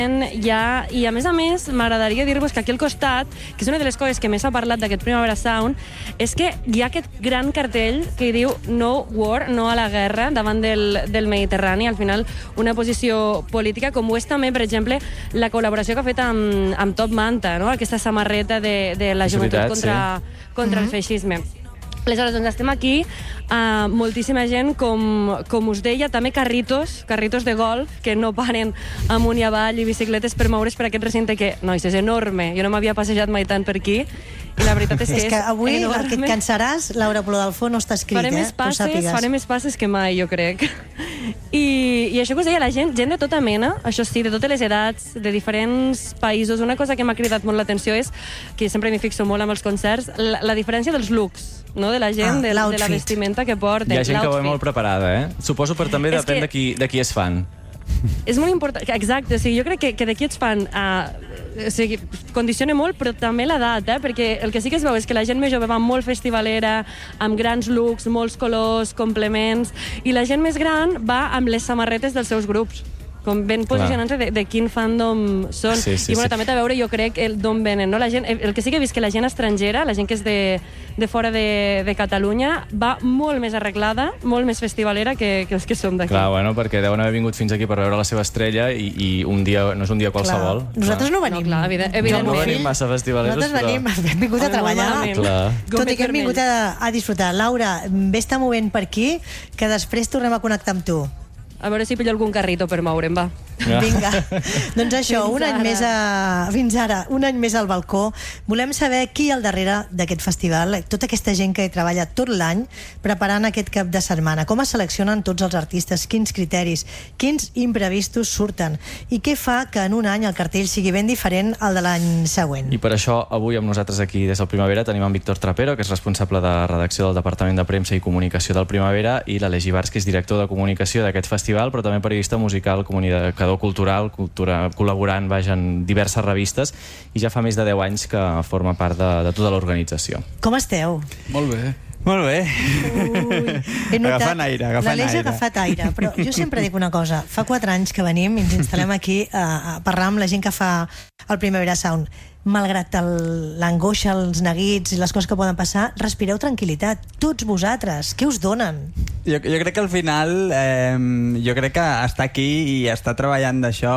ja, i a més m'agradaria dir-vos que aquí al costat, que és una de les coses que més s'ha parlat d'aquest Primavera Sound, és que hi ha aquest gran cartell que diu no war, no a la guerra, davant del Mediterrani, al final una posició política, com ho és també, per exemple, la col·laboració que ha fet amb Top Manta, no? Aquesta samarreta de la joventut contra el feixisme. Aleshores, doncs estem aquí, moltíssima gent, com us deia, també carritos de golf, que no paren amunt i avall, i bicicletes per moure's per aquest recinte que, nois, és enorme. Jo no m'havia passejat mai tant per aquí, i la veritat és que és avui enorme. el que et cansaràs, Laura Plodelfo, no està escrit, faré més passes que mai, jo crec. I això que us deia, la gent de tota mena, això sí, de totes les edats, de diferents països. Una cosa que m'ha cridat molt l'atenció és, que sempre m'hi fixo molt amb els concerts, la diferència dels looks, no? De la gent, de la vestimenta que porten. Hi ha gent que ho ve molt preparada, Suposo per també depèn de qui és fan. És molt important, exacte, o sigui, jo crec que de qui ets fan condiciona molt, però també l'edat, perquè el que sí que es veu és que la gent més jove va molt festivalera, amb grans looks, molts colors, complements, i la gent més gran va amb les samarretes dels seus grups, com ben posicionant-se de quin fandom són. I bueno, també té a veure, jo crec, d'on venen, no? La gent, el que sí que he vist que la gent estrangera, la gent que és de fora de Catalunya, va molt més arreglada, molt més festivalera que els que som d'aquí. Clar, bueno, perquè deuen haver vingut fins aquí per veure la seva estrella i un dia, no és un dia qualsevol. Nosaltres no venim. No venim massa festivaleros, nosaltres hem vingut a treballar. Tot i que hem vingut a disfrutar. Laura, vés-te movent per aquí, que després tornem a connectar amb tu. A veure si pillo algun carrito per moure'm, va. Vinga. Doncs això, un any més fins ara, un any més al balcó. Volem saber qui hi ha al darrere d'aquest festival, tota aquesta gent que hi treballa tot l'any preparant aquest cap de setmana. Com es seleccionen tots els artistes? Quins criteris? Quins imprevistos surten? I què fa que en un any el cartell sigui ben diferent al de l'any següent? I per això, avui amb nosaltres aquí des del Primavera tenim en Víctor Trapero, que és responsable de redacció del Departament de Premsa i Comunicació del Primavera, i l'Aleix Ibars, que és director de comunicació d'aquest festival, però també periodista musical, comunicador cultural, col·laborant en diverses revistes, i ja fa més de 10 anys que forma part de tota l'organització. Com esteu? Molt bé. Molt bé. Agafant aire. L'Aleix ha agafat aire, però jo sempre dic una cosa. Fa 4 anys que venim i ens instal·lem aquí a parlar amb la gent que fa el Primavera Sound. Malgrat l'angoixa, els neguits i les coses que poden passar, respireu tranquil·litat. Tots vosaltres, què us donen? Jo crec que al final, jo crec que estar aquí i estar treballant d'això,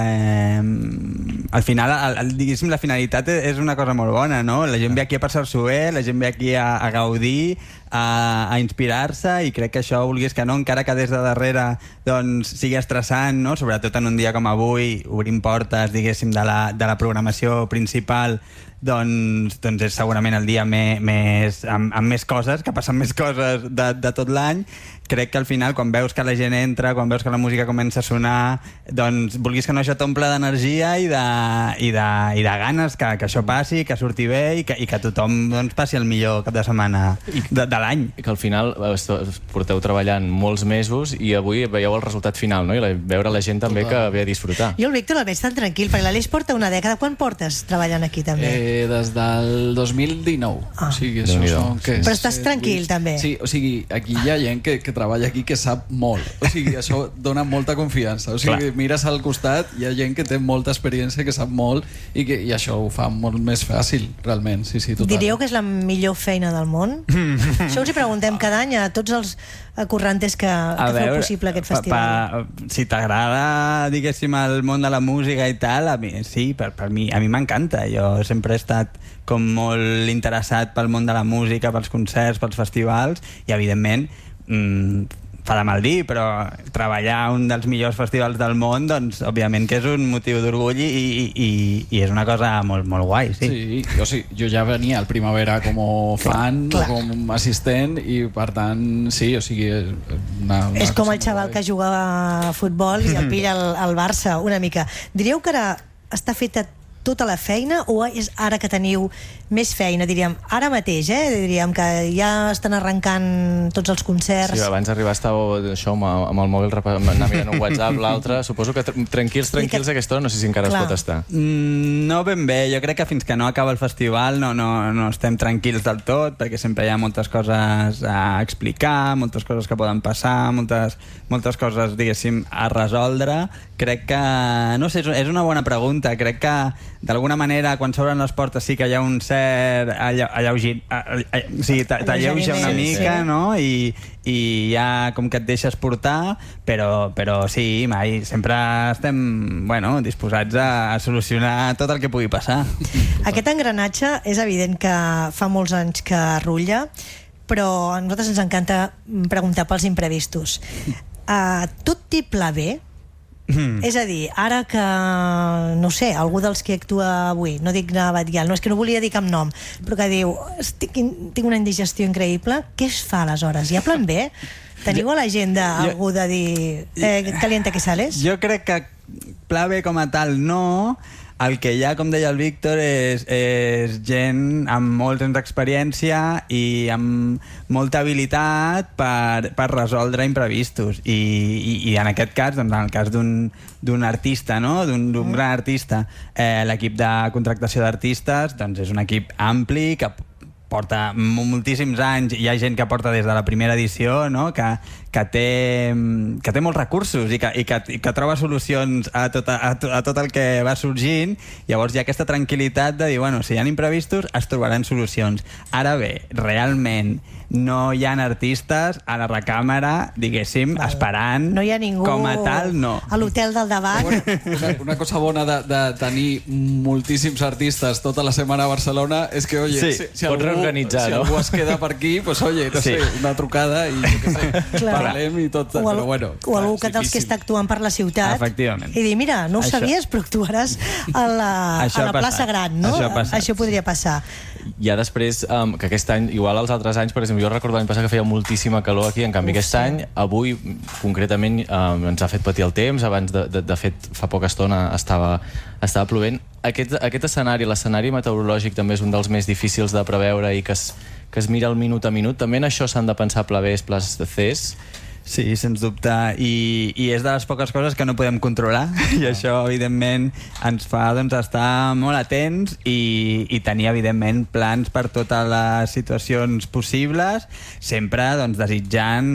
al final, diguéssim, la finalitat és una cosa molt bona, no? La gent ve aquí a passar-s'ho bé, la gent ve aquí a gaudir, a inspirar-se, i crec que això, vulguis que no, encara que des de darrere doncs, sigui estressant, no? Sobretot en un dia com avui, obrim portes, diguéssim, de la programació principal, doncs és segurament el dia amb més coses, que passen més coses de tot l'any. Crec que al final, quan veus que la gent entra, quan veus que la música comença a sonar, doncs vulguis que no, això t'omple d'energia i de ganes que això passi, que surti bé i que tothom doncs, passi el millor cap de setmana de l'any. Que al final porteu treballant molts mesos i avui veieu el resultat final, no? I veure la gent també que ve a disfrutar. Jo el Víctor el veig tan tranquil, perquè l'Aleix porta una dècada. Quan portes treballant aquí també? Des del 2019. O sigui, però estàs tranquil també? Sí, o sigui, aquí hi ha gent que treballa aquí que sap molt. O sigui, això dona molta confiança. O sigui, mires al costat, hi ha gent que té molta experiència, que sap molt, i això ho fa molt més fàcil, realment. Sí, total. Diríeu que és la millor feina del món? Això us hi preguntem cada any a tots els correntes que feu possible aquest festival. Si t'agrada, diguéssim, el món de la música i tal, a mi m'encanta. Jo sempre he estat com molt interessat pel món de la música, pels concerts, pels festivals, i evidentment fa de mal dir, però treballar a un dels millors festivals del món, doncs òbviament que és un motiu d'orgull i és una cosa molt, molt guai, sí. Jo ja venia al Primavera com fan, com assistent, i per tant, sí, o sigui... És com el xaval que jugava a futbol i el pilla al Barça, una mica. Diríeu que ara està feta tota la feina o és ara que teniu més feina, diríem, ara mateix, diríem que ja estan arrencant tots els concerts? Sí, abans d'arribar estava això amb el mòbil anar mirant un WhatsApp, l'altre, suposo que tranquils a aquesta hora, no sé si encara es pot estar. No ben bé, jo crec que fins que no acaba el festival no estem tranquils del tot, perquè sempre hi ha moltes coses a explicar, moltes coses que poden passar, moltes coses, diguéssim, a resoldre. Crec que, no sé, és una bona pregunta. Crec que, d'alguna manera, quan s'obren les portes sí que hi ha un cert t'alleuja una mica, no? I ja com que et deixes portar, però sí, mai, sempre estem disposats a solucionar tot el que pugui passar. Aquest engranatge és evident que fa molts anys que rutlla, però a nosaltres ens encanta preguntar pels imprevistos. Tot té pla B? És a dir, ara que, no sé, algú dels que actua avui, no dic Batguial, no és que no volia dir cap nom, però que diu, tinc una indigestió increïble, què es fa aleshores? Hi ha plan B? Teniu a l'agenda algú de dir calienta que sales? Jo crec que pla B com a tal no. El que hi ha, com deia el Víctor, és gent amb molts anys d'experiència i amb molta habilitat per resoldre imprevistos. I en aquest cas, doncs, en el cas d'un artista, no? d'un gran artista, l'equip de contractació d'artistes doncs, és un equip ampli que porta moltíssims anys. Hi ha gent que porta des de la primera edició, no? que té molts recursos i que troba solucions a tot el que va sorgint. Llavors hi ha aquesta tranquil·litat de dir, si hi ha imprevistos es trobaran solucions. Ara bé, realment no hi ha artistes a la recàmera, diguéssim, esperant. No hi ha ningú com a tal, no. A l'hotel del davant. Una cosa bona de tenir moltíssims artistes tota la setmana a Barcelona és que, oye, si algú es queda per aquí, pues oye, no sé, una trucada i jo què sé, parlem i tot, però bueno. O algú dels que està actuant per la ciutat. Efectivament. I dir, mira, no ho sabies, però actuaràs a la plaça Gran, no? Això podria passar. Ja després, que aquest any, igual als altres anys, per exemple, jo recordo l'any passat que feia moltíssima calor aquí, en canvi aquest any, avui concretament ens ha fet patir el temps, abans de fet fa poca estona estava plovent. Aquest escenari, l'escenari meteorològic també és un dels més difícils de preveure i que es mira el minut a minut. També en això s'han de pensar pla Bs, plas Cs. Sí, sens dubte, i és de les poques coses que no podem controlar i això evidentment ens fa estar molt atents i tenir evidentment plans per totes les situacions possibles, sempre desitjant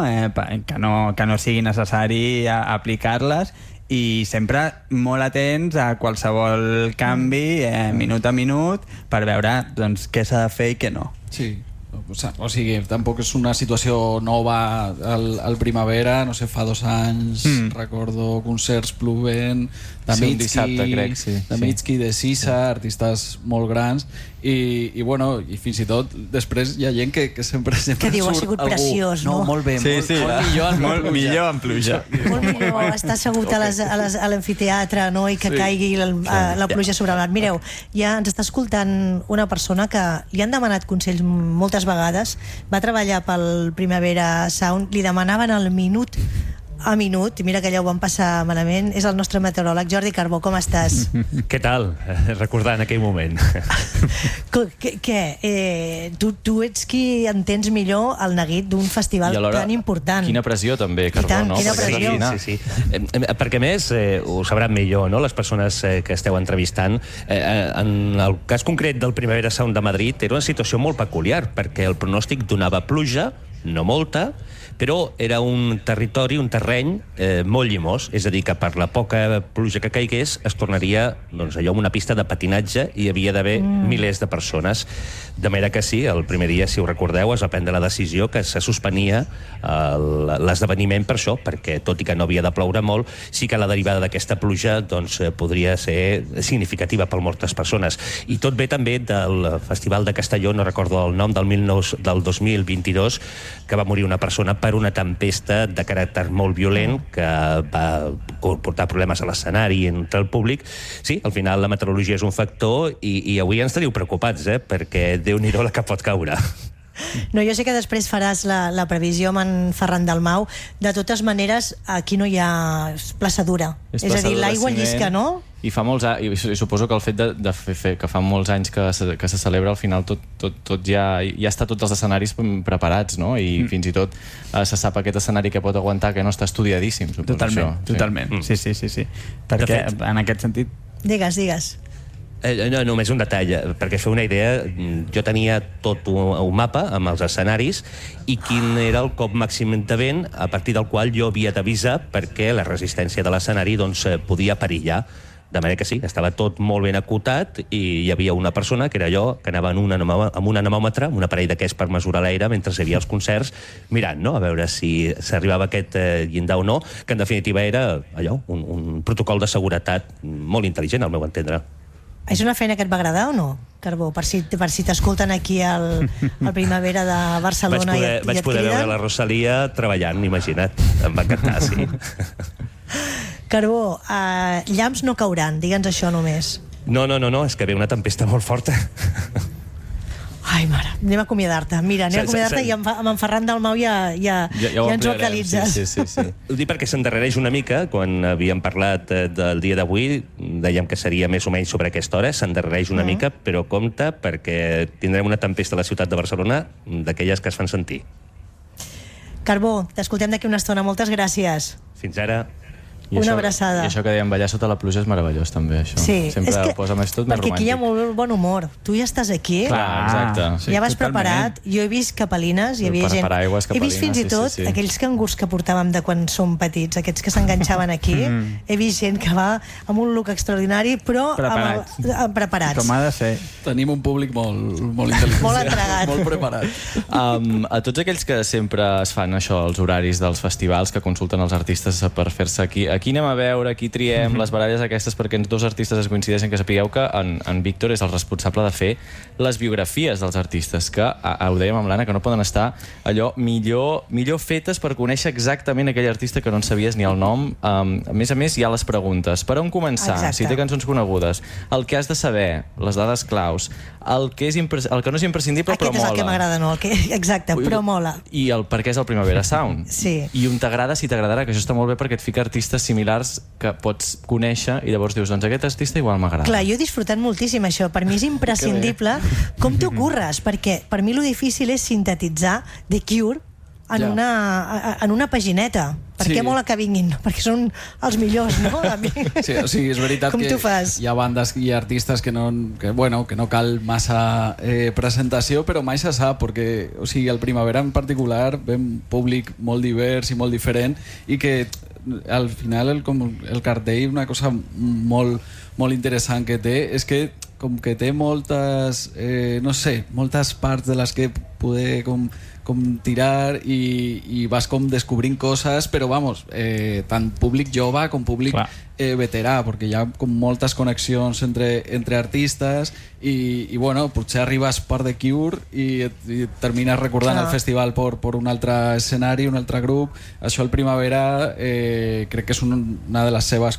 que no sigui necessari aplicar-les i sempre molt atents a qualsevol canvi minut a minut per veure què s'ha de fer i què no. Sí. O sigui, tampoc és una situació nova al Primavera, no sé, fa 2 anys recordo concerts plovent de un dissabte, crec, sí. De Mitski, de Sisa, artistes molt grans i bueno, i fins i tot després hi ha gent que sempre que diu, ha sigut preciós, no? Molt bé, molt millor en pluja. Molt millor estar assegut a l'amfiteatre, no? I que caigui la pluja sobre el mar. Mireu, ja ens està escoltant una persona que li han demanat consells moltes vegades, va treballar pel Primavera Sound, li demanaven el minut a minut, i mira que allò ho vam passar malament. És el nostre meteoròleg, Jordi Carbó, com estàs? Què tal? Recordant aquell moment. Què? Tu ets qui entens millor el neguit d'un festival tan important. Quina pressió també, Carbó, tant, no? Quina pressió. Sí. Perquè més, ho sabran millor, no? Les persones que esteu entrevistant. En el cas concret del Primavera Sound de Madrid era una situació molt peculiar, perquè el pronòstic donava pluja, no molta, però era un territori, un terreny molt llimós, és a dir, que per la poca pluja que caigués es tornaria allò una pista de patinatge i hi havia d'haver milers de persones. De manera que sí, el primer dia, si ho recordeu, es va prendre la decisió que se suspenia l'esdeveniment per això, perquè tot i que no havia de ploure molt, sí que la derivada d'aquesta pluja podria ser significativa per moltes persones. I tot ve també del Festival de Castelló, no recordo el nom, del 2022, que va morir una persona per una tempesta de caràcter molt violent que va portar problemes a l'escenari entre el públic. Sí, al final la meteorologia és un factor i avui ens teniu preocupats, perquè Déu-n'hi-do la que pot caure. No, jo sé que després faràs la previsió amb en Ferran Dalmau. De totes maneres, aquí no hi ha plaçadura. És a dir, l'aigua llisca, no? I fa molts anys, i suposo que el fet de fer que fa molts anys que se celebra, al final tot ja està tots els escenaris preparats, no? I fins i tot se sap aquest escenari que pot aguantar, que no està estudiadíssim, suposo. Totalment. Sí. Perquè en aquest sentit... Digues. No, només un detall, perquè fer una idea, jo tenia tot un mapa amb els escenaris i quin era el cop màxim de vent a partir del qual jo havia d'avisar perquè la resistència de l'escenari podia perillar. De manera que sí, estava tot molt ben acotat i hi havia una persona, que era jo, que anava amb un anemòmetre, un aparell d'aquests per mesurar l'aire mentre hi havia els concerts, mirant, no?, a veure si s'arribava a aquest llindar o no, que en definitiva era allò, un protocol de seguretat molt intel·ligent, al meu entendre. És una feina que et va agradar o no, Carbó? Per si t'escolten aquí al Primavera de Barcelona i et criden. Vaig poder veure la Rosalia treballant, imagina't. Em va encantar, sí. Carbó, llamps no cauran, digue'ns això només. No, és que ve una tempesta molt forta. Ai, mare, anem a acomiadar-te. Mira, anem a acomiadar-te i amb en Ferran Dalmau ja ens localitzes. Sí. Ho dic perquè s'endarrereix una mica. Quan havíem parlat del dia d'avui, dèiem que seria més o menys sobre aquesta hora, s'endarrereix una mica, però compte perquè tindrem una tempesta a la ciutat de Barcelona d'aquelles que es fan sentir. Carbó, t'escoltem d'aquí una estona. Moltes gràcies. Fins ara. Una abraçada. I això que dèiem, ballar sota la pluja és meravellós, també, això. Sí, sempre posa més tot més romàntic. Perquè aquí hi ha molt bon humor. Tu ja estàs aquí. Clar, exacte. Sí, ja vas preparat. Jo he vist capelines, hi havia gent... He vist fins i tot aquells cangurs que portàvem de quan som petits, aquests que s'enganxaven aquí. He vist gent que va amb un look extraordinari, però preparats. Com ha de ser. Tenim un públic molt intel·ligent. Molt entregat. Molt preparat. A tots aquells que sempre es fan això, els horaris dels festivals, que consulten els artistes per fer-se aquí anem a veure, aquí triem les baralles aquestes, perquè els dos artistes es coincideixen, que sapigueu que en Víctor és el responsable de fer les biografies dels artistes, que ho dèiem amb l'Anna, que no poden estar allò millor fetes per conèixer exactament aquell artista que no en sabies ni el nom. A més, hi ha les preguntes. Per on començar? Exacte. Si té cançons conegudes. El que has de saber, les dades claus. El que no és imprescindible, però mola. Aquest és el que m'agrada, no? Exacte, però mola. I el per què és el Primavera Sound. Sí. I on t'agrada, si t'agradarà, que això està molt bé perquè et fica artistes similars que pots conèixer i llavors dius, doncs aquest artista igual m'agrada. Clar, jo he disfrutat moltíssim això. Per mi és imprescindible. Com t'ho curres? Perquè per mi lo difícil és sintetitzar The Cure en una pagineta. Per què mola que vinguin? Perquè són els millors, no? Sí, o sigui, és veritat com que tu fas? hi ha bandes i artistes que no cal massa presentació, però mai se sap, perquè o sigui, el Primavera en particular ve un públic molt divers i molt diferent, i que al final el cartell, una cosa molt interessant que té és que com que té moltes moltes parts de les que poder com tirar i vas com descobrint coses, però tant públic jove com públic veterà, perquè hi ha com moltes connexions entre artistes i potser arribes per The Cure i termines recordant el festival per un altre escenari, un altre grup. Això el Primavera crec que és una de les seves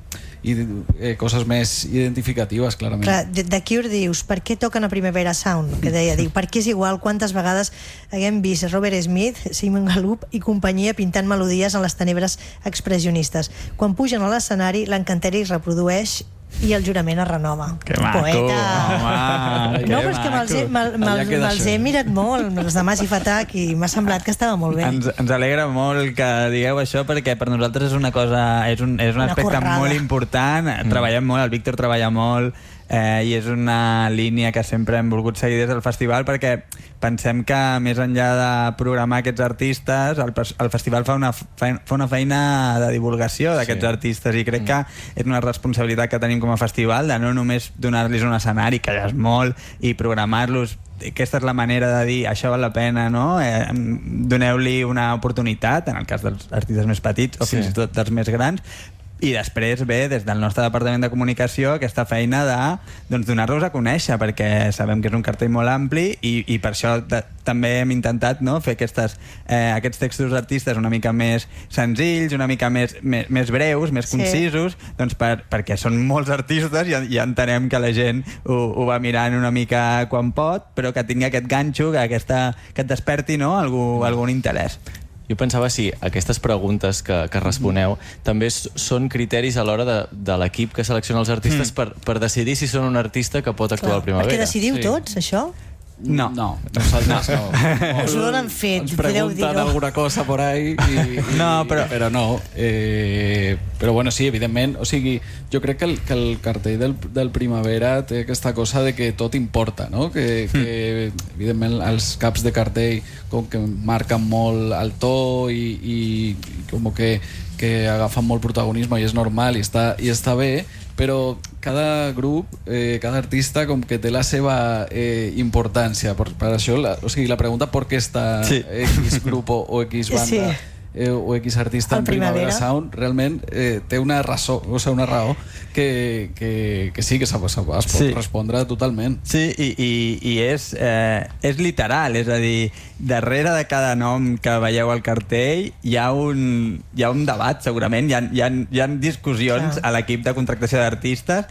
coses més identificatives, clarament. Clar, The Cure dius, per què toquen a Primavera Sound? Que deia, per què és igual quantes vegades haguem vist Robert Smith, Simon Gallup i companyia pintant melodies en les tenebres expressionistes. Quan pugen a l'escenari, l'encanteri es reprodueix i el jurament es renova. Que maco, poeta! Home, no, però és que me'ls he mirat molt, els de Mas i Fatac, i m'ha semblat que estava molt bé. Ens alegra molt que digueu això, perquè per nosaltres és una cosa, és un aspecte molt important. Treballem molt, el Víctor treballa molt, i és una línia que sempre hem volgut seguir des del festival, perquè pensem que més enllà de programar aquests artistes, el festival fa una feina de divulgació d'aquests artistes, i crec que és una responsabilitat que tenim com a festival, de no només donar-los un escenari, que ja és molt, i programar-los. Aquesta és la manera de dir això val la pena, no? Doneu-li una oportunitat, en el cas dels artistes més petits o fins i tot dels més grans, i després ve des del nostre departament de comunicació aquesta feina de donar-los a conèixer, perquè sabem que és un cartell molt ampli i per això també hem intentat fer aquests textos d'artistes una mica més senzills, una mica més breus, més concisos, doncs perquè són molts artistes i entenem que la gent ho va mirant una mica quan pot, però que tingui aquest ganxo, que et desperti algun interès. Jo pensava si aquestes preguntes que responeu també són criteris a l'hora de l'equip que selecciona els artistes per decidir si són un artista que pot actuar al Primavera. Perquè decidiu tots, això? No, nosaltres no. Us ho donen fet, ens podeu dir-ho. pregunten alguna cosa por ahí però no. Però bueno, sí, evidentment, o sigui, jo crec que el cartell del Primavera té aquesta cosa de que tot importa, no? Que evidentment els caps de cartell com que marquen molt el to i com que agafen molt protagonisme i és normal i està bé, però cada grup, cada artista com que té la seva importància. Per això, o sigui, la pregunta per què està X grup o X banda o X artista en Primavera Sound realment té una raó, que sí que es pot respondre totalment. Sí, i és literal, és a dir, darrere de cada nom que veieu al cartell hi ha un debat, segurament, hi ha discussions a l'equip de contractació d'artistes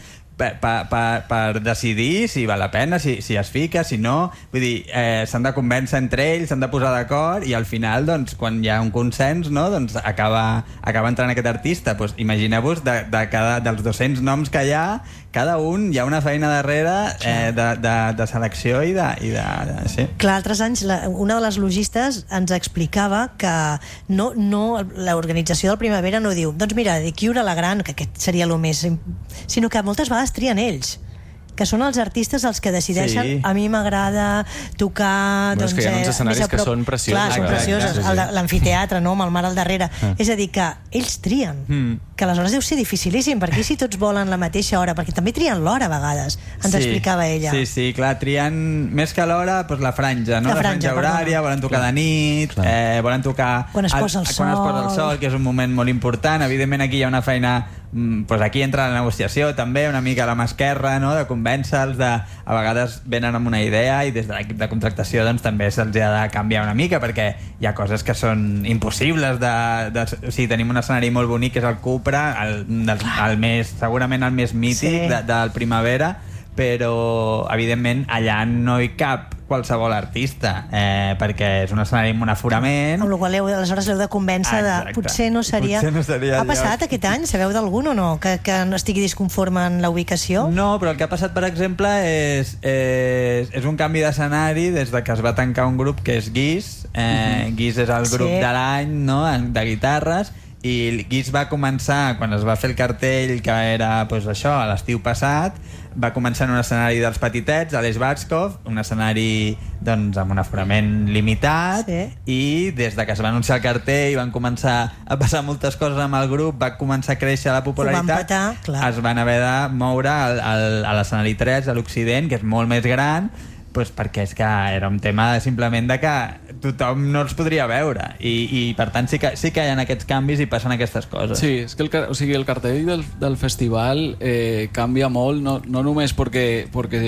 per decidir si val la pena, si es fica, si no. Vull dir, s'han de convèncer entre ells, s'han de posar d'acord i al final, doncs, quan hi ha un consens, no, doncs acaba entrant aquest artista. Pues, imagineu-vos dels 200 noms que hi ha, cada un hi ha una feina darrere de selecció i de sí. Clar, altres anys una de les logistes ens explicava que l'organització del Primavera no diu, doncs mira, d'aquí una la gran, que aquest seria el més... sinó que moltes vegades trien ells, que són els artistes els que decideixen. A mi m'agrada tocar... Bueno, és que hi ha uns escenaris que són preciosos. Clar, són preciosos. L'amfiteatre, no?, amb el mar al darrere. És a dir, que ells trien. Que aleshores deu ser dificilíssim, perquè si tots volen la mateixa hora, perquè també trien l'hora a vegades, ens explicava ella. Sí, clar, trien més que l'hora, doncs la franja, no? La franja horària, volen tocar de nit, volen tocar... Quan es posa el sol, que és un moment molt important. Evidentment aquí hi ha una feina... Pues aquí entra la negociació també, una mica a la mà esquerra, no? De convèncer-los, a vegades venen amb una idea i des de l'equip de contractació doncs, també se'ls ha de canviar una mica, perquè hi ha coses que són impossibles o sigui, tenim un escenari molt bonic que és el Cupra, segurament el més mític del Primavera, però evidentment allà no hi cap qualsevol artista, perquè és un escenari amb un aforament. Amb la qual aleshores l'heu de convèncer de potser no seria... Ha passat aquest any? Sabeu d'algun o no? Que no estigui disconforme en la ubicació? No, però el que ha passat, per exemple, és un canvi d'escenari des de que es va tancar un grup que és Guix. Guix és el grup de l'any, no?, de guitarres, i Guix va començar, quan es va fer el cartell, que era pues, això, a l'estiu passat, va començar en un escenari dels Petitets, a l'Eix Batskov, un escenari doncs, amb un aforament limitat, i des de que es va anunciar el cartell van començar a passar moltes coses amb el grup, va començar a créixer la popularitat, es van haver de moure a l'escenari 3, a l'Occident, que és molt més gran, pues perquè és que era un tema simplement de que tothom no els podria veure i per tant sí que hi ha aquests canvis i passen aquestes coses. Sí, és que el cartell del festival canvia molt, no només perquè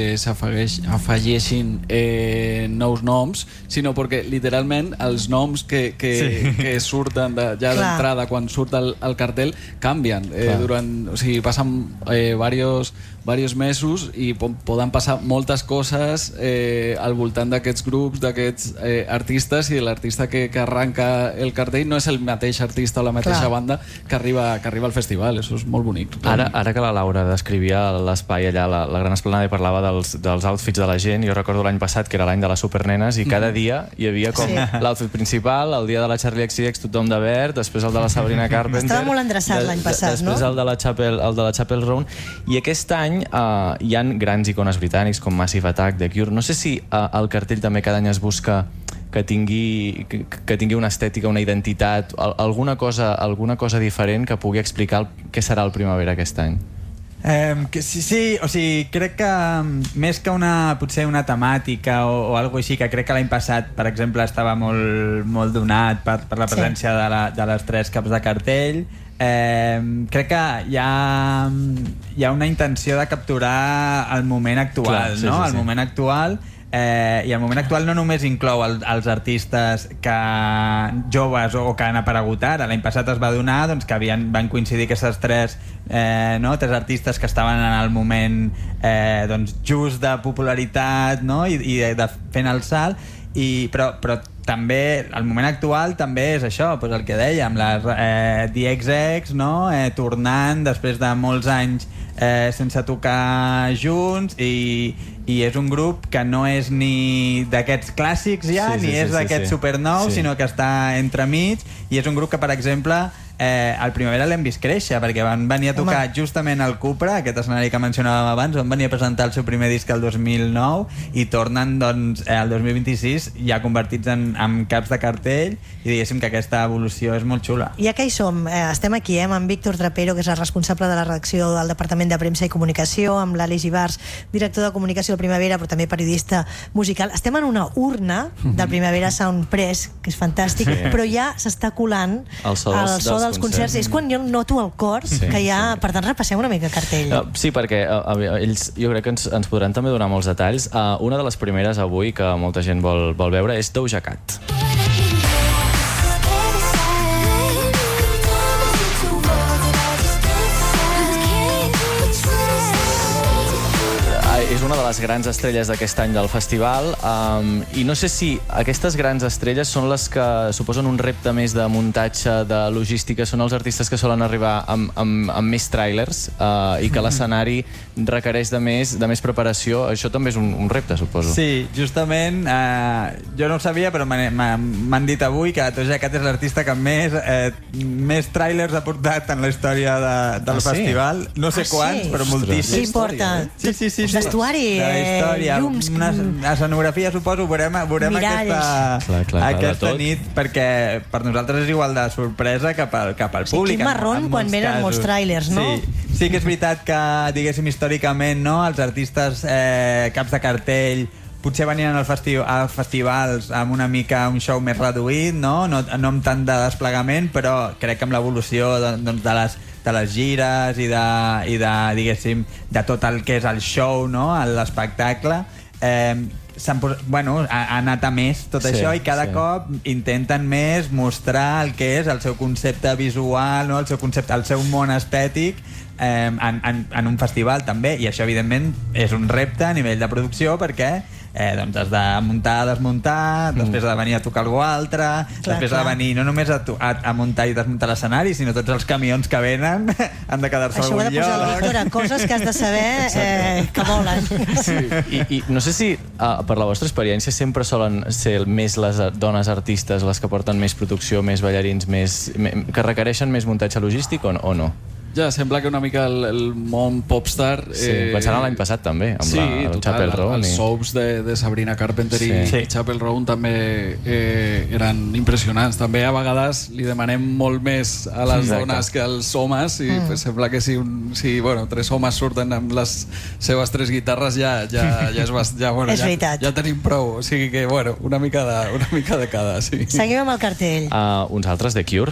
s'afegeixin nous noms, sinó perquè literalment els noms que surten ja d'entrada quan surt el cartell canvien o sigui, passen diversos mesos i poden passar moltes coses al voltant d'aquests grups, d'aquests artistes, i l'artista que arranca el cartell no és el mateix artista o la mateixa banda que arriba al festival. Això és molt bonic. Ara que la Laura descrivia l'espai allà, la Gran Esplanada, i parlava dels outfits de la gent, jo recordo l'any passat, que era l'any de les supernenes, i cada dia hi havia com l'outfit principal, el dia de la Charlie XCX tothom de verd, després el de la Sabrina Carpenter, estava molt endreçat l'any passat, no? Després el de la Chapel Roan, i aquest any hi ha grans icones britànics com Massive Attack, The Cure. No sé si el cartell també cada any es busca que tingui una estètica, una identitat, alguna cosa diferent que pugui explicar què serà el Primavera aquest any. Sí, o sigui, crec que més que potser una temàtica o alguna així, que crec que l'any passat, per exemple, estava molt donat per la presència de les tres caps de cartell, crec que hi ha una intenció de capturar el moment actual. Clar, sí, no? sí, El sí. moment actual, i el moment actual no només inclou els artistes joves o que han aparegut ara. L'any passat es va donar doncs, que van coincidir aquestes tres artistes que estaven en el moment doncs, just de popularitat, no? i de fent el salt, però també el moment actual també és això, doncs el que dèiem, les DXX, no? Tornant després de molts anys sense tocar junts, i és un grup que no és ni d'aquests clàssics ja, ni és d'aquests supernous, sinó que està entremig, i és un grup que, per exemple, al Primavera l'hem vist créixer, perquè van venir a tocar justament al Cupra, aquest escenari que mencionàvem abans, van venir a presentar el seu primer disc el 2009 i tornen doncs el 2026 ja convertits en caps de cartell, i diguéssim que aquesta evolució és molt xula. Ja que hi som, estem aquí amb en Víctor Trapero, que és el responsable de la redacció del Departament de Premsa i Comunicació, amb l'Aleix Ibars, director de Comunicació del Primavera, però també periodista musical. Estem en una urna del Primavera Sound Press, que és fantàstic, però ja s'està colant el so dels concerts. És quan jo noto el cor que hi ha... Per tant, repassem una mica cartell. Sí, perquè ells jo crec que ens podran també donar molts detalls. Una de les primeres avui que molta gent vol veure és Doja Cat. És una de les grans estrelles d'aquest any del festival, i no sé si aquestes grans estrelles són les que suposen un repte més de muntatge, de logística, són els artistes que solen arribar amb més tràilers, i que l'escenari requereix de més preparació. Això també és un repte, suposo. Sí, justament, jo no ho sabia, però m'han dit avui que Doja Cat és l'artista que més tràilers ha portat en la història del festival. No sé quants, però moltíssims. Sí, porta. Sí. Vestuari, llums, una escenografia, suposo, veurem aquesta nit, perquè per nosaltres és igual de sorpresa cap al públic. Quin marrón quan venen molts tràilers, no? Sí que és veritat que, diguéssim, històricament, no, els artistes caps de cartell potser venien als festivals amb una mica un show més reduït, no amb tant de desplegament, però crec que amb l'evolució de les gires i de diguéssim, de tot el que és el show, no? L'espectacle, ha anat a més tot això, i cada cop intenten més mostrar el que és el seu concepte visual, no? El seu món estètic en un festival també, i això evidentment és un repte a nivell de producció, perquè doncs has de muntar, desmuntar, després ha de venir a tocar algú altre, després ha de venir no només a muntar i desmuntar l'escenari, sinó tots els camions que venen han de quedar-se a algun lloc. Això ho ha de posar la Víctora, coses que has de saber que volen. I no sé si per la vostra experiència sempre solen ser més les dones artistes les que porten més producció, més ballarins, que requereixen més muntatge logístic o no? Ja, sembla que una mica el món popstar... Sí, pensant l'any passat també, amb el Chapel Roan. Els soaps de Sabrina Carpenter i Chapel Roan també eren impressionants. També a vegades li demanem molt més a les dones que als homes, i sembla que si 3 homes surten amb les seves 3 guitarres ja tenim prou. O sigui que, una mica de cada, sí. Seguim amb el cartell. Uns altres, The Cure.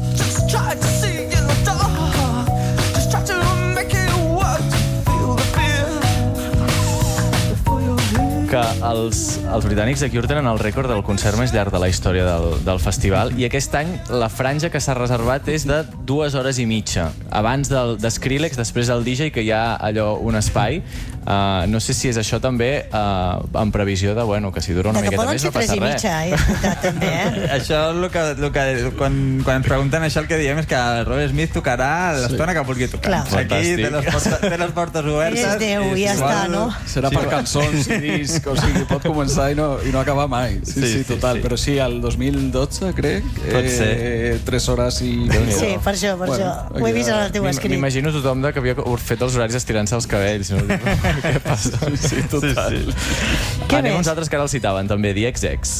Que els britànics de Cure tenen el rècord del concert més llarg de la història del festival, i aquest any la franja que s'ha reservat és de 2 hores i mitja. Abans de Skrillex, després el DJ, que hi ha allò un espai. No sé si és això també en previsió de, que si dura una miqueta més no passa res. Això és el que quan ens pregunten això, el que diem és que el Robert Smith tocarà l'estona que vulgui tocar. Aquí té les portes obertes. És Déu, ja està, no? Serà per cançons i disc, o sigui, pot començar i no acabar mai. Sí, total. Però sí, el 2012, crec, 3 hores i... Sí, per això. Ho he vist en el teu escrit. M'imagino tothom que havia fet els horaris estirant-se els cabells. Què passa? Sí, total. Anem uns altres que ara els citaven, també, The XX.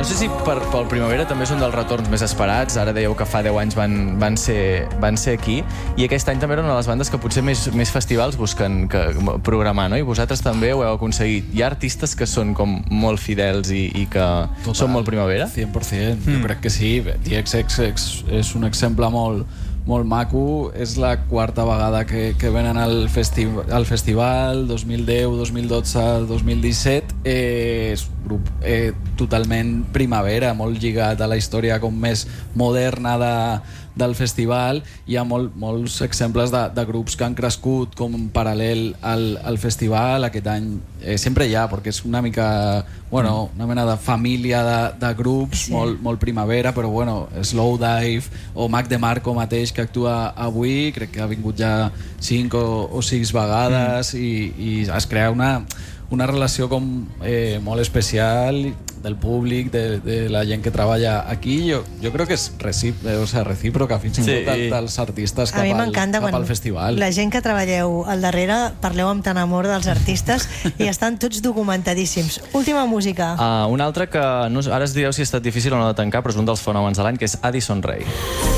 no sé si pel Primavera també són dels retorns més esperats. Ara dèieu que fa 10 anys van ser aquí, i aquest any també era una de les bandes que potser més festivals busquen programar, no? I vosaltres també ho heu aconseguit. Hi ha artistes que són com molt fidels i que són molt Primavera? 100%, jo crec que sí. DXX és un exemple molt maco. És la quarta vegada que venen al festival, 2010, 2012, 2017. És un grup totalment Primavera, molt lligat a la història com més moderna del festival. Hi ha molts exemples de grups que han crescut com paral·lel al festival. Aquest any sempre hi ha, perquè és una mica una mena de família de grups, molt Primavera, però Slowdive o Mac DeMarco mateix, que actua avui, crec que ha vingut ja 5 o 6 vegades, i es crea una relació com molt especial del públic, de la gent que treballa aquí. Jo crec que és recíproca fins i tot dels artistes cap al festival. La gent que treballeu al darrere parleu amb tant amor dels artistes i estan tots documentadíssims. Última música. Un altre que ara es direu si ha estat difícil o no de tancar, però és un dels fenòmens de l'any, que és Addison Rae.